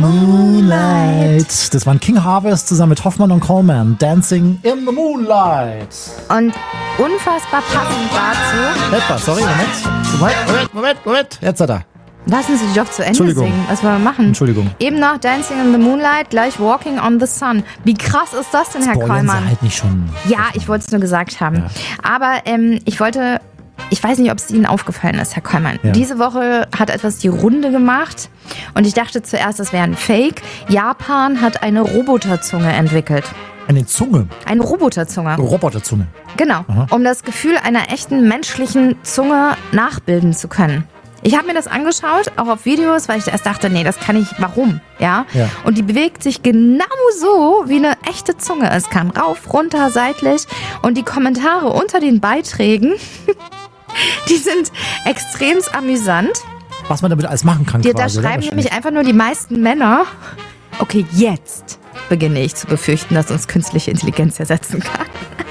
Moonlight. Das waren King Harvest zusammen mit Hoffmann und Coleman. Dancing in the Moonlight. Und unfassbar passend dazu. Sorry, Moment. Jetzt hat er. Lassen Sie doch zu Ende singen. Was wollen wir machen? Entschuldigung. Eben noch Dancing in the Moonlight, gleich Walking on the Sun. Wie krass ist das denn, Herr Kollmann? Halt nicht schon. Ja, ich wollte es nur gesagt haben. Ja. Aber ich weiß nicht, ob es Ihnen aufgefallen ist, Herr Kollmann. Ja. Diese Woche hat etwas die Runde gemacht und ich dachte zuerst, das wäre ein Fake. Japan hat eine Roboterzunge entwickelt. Eine Zunge? Eine Roboterzunge. Roboterzunge. Genau, um das Gefühl einer echten menschlichen Zunge nachbilden zu können. Ich habe mir das angeschaut, auch auf Videos, weil ich erst dachte, nee, das kann ich, warum? Ja? Und die bewegt sich genau so, wie eine echte Zunge. Es kann rauf, runter, seitlich. Und die Kommentare unter den Beiträgen, die sind extremst amüsant. Was man damit alles machen kann Da schreiben nämlich einfach nur die meisten Männer, okay, jetzt beginne ich zu befürchten, dass uns künstliche Intelligenz ersetzen kann.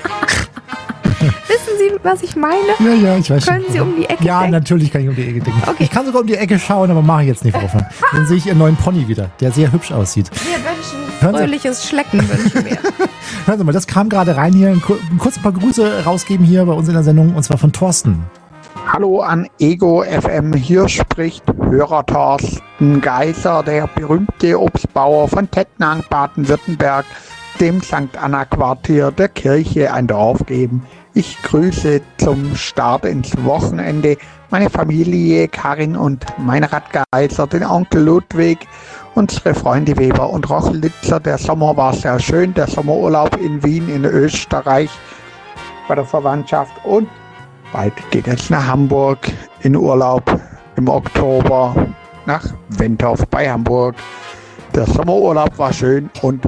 Wissen Sie, was ich meine? Ja, ich weiß schon. Können Sie um die Ecke denken? Ja, natürlich kann ich um die Ecke denken. Okay. Ich kann sogar um die Ecke schauen, aber mache ich jetzt nicht, Frau Hoffmann. Dann sehe ich Ihren neuen Pony wieder, der sehr hübsch aussieht. Wir wünschen fröhliches Schlecken, wünschen wir. Hören Sie mal, das kam gerade rein hier. Kurz ein paar Grüße rausgeben hier bei uns in der Sendung, und zwar von Thorsten. Hallo an Ego FM, hier spricht Hörer Thorsten Geiser, der berühmte Obstbauer von Tettnang, Baden-Württemberg, dem St. Anna Quartier der Kirche ein Dorf geben. Ich grüße zum Start ins Wochenende meine Familie Karin und Meinrad Geiser, den Onkel Ludwig, unsere Freunde Weber und Rochlitzer. Der Sommer war sehr schön, der Sommerurlaub in Wien in Österreich bei der Verwandtschaft, und bald geht es nach Hamburg in Urlaub im Oktober nach Wentorf bei Hamburg. Der Sommerurlaub war schön und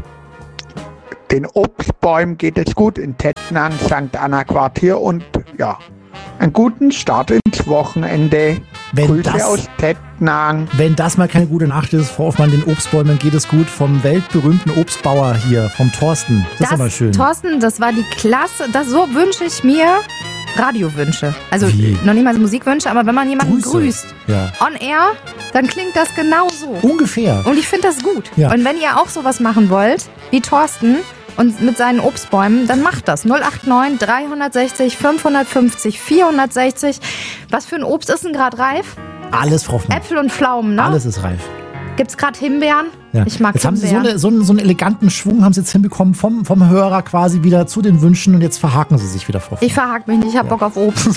den Obstbäumen geht es gut in Tettnang, St. Anna Quartier, und ja, einen guten Start ins Wochenende. Grüße aus Tettnang. Wenn das mal keine gute Nacht ist, Frau Hoffmann, den Obstbäumen geht es gut, vom weltberühmten Obstbauer hier, vom Thorsten. Das ist aber schön. Thorsten, das war die Klasse. So wünsche ich mir Radiowünsche. Also noch nicht mal Musikwünsche, aber wenn man jemanden grüßt on air, dann klingt das genau so. Ungefähr. Und ich finde das gut. Ja. Und wenn ihr auch sowas machen wollt, wie Thorsten und mit seinen Obstbäumen, dann macht das. 089 360 550 460. Was für ein Obst ist denn gerade reif? Alles, Frau Hoffmann. Äpfel und Pflaumen, ne? Alles ist reif. Gibt's gerade Himbeeren? Ja. Ich mag jetzt Himbeeren. Haben Sie so einen eleganten Schwung haben Sie jetzt hinbekommen vom Hörer quasi wieder zu den Wünschen, und jetzt verhaken Sie sich wieder, Frau Hoffmann. Ich verhake mich nicht, ich habe Bock auf Obst.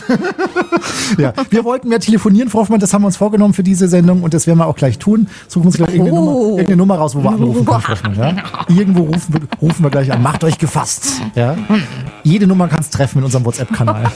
Ja, wir wollten mehr telefonieren, Frau Hoffmann, das haben wir uns vorgenommen für diese Sendung, und das werden wir auch gleich tun. Suchen wir uns gleich irgendeine Nummer raus, wo wir anrufen können, Frau Hoffmann. Ja? Irgendwo rufen wir gleich an. Macht euch gefasst. Ja? Jede Nummer kann es treffen in unserem WhatsApp-Kanal.